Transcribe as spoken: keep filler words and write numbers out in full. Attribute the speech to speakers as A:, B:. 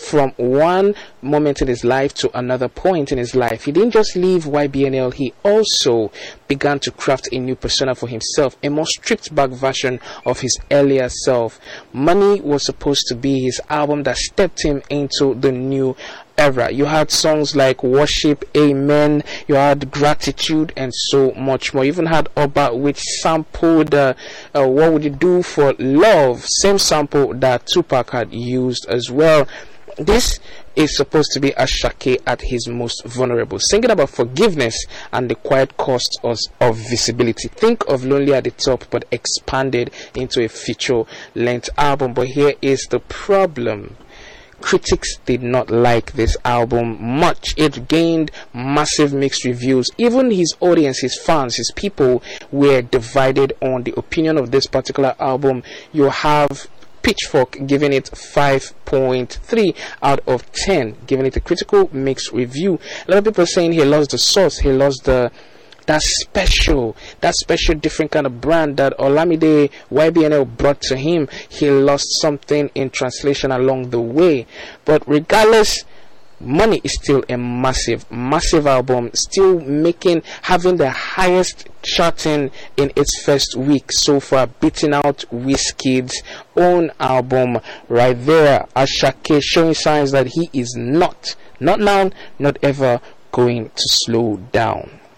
A: from one moment in his life to another point in his life. He didn't just leave Y B N L, he also began to craft a new persona for himself, a more stripped back version of his earlier self. Money was supposed to be his album that stepped him into the new era. You had songs like Worship, Amen, you had Gratitude, and so much more. You even had Oba, which sampled uh, uh, What Would You Do for Love, same sample that Tupac had used as well. This is supposed to be Asake at his most vulnerable, singing about forgiveness and the quiet cost of, of visibility. Think of Lonely at the Top, but expanded into a feature-length album. But here is the problem. Critics did not like this album much. It gained massive mixed reviews. Even his audience, his fans, his people were divided on the opinion of this particular album. You have Pitchfork giving it five point three out of ten, giving it a critical mixed review. A lot of people are saying he lost the sauce, he lost the that special, that special different kind of brand that Olamide Y B N L brought to him. He lost something in translation along the way. But regardless, Money is still a massive, massive album, still making, having the highest charting in its first week so far, beating out Wizkid's own album right there. Asake showing signs that he is not, not now, not ever going to slow down.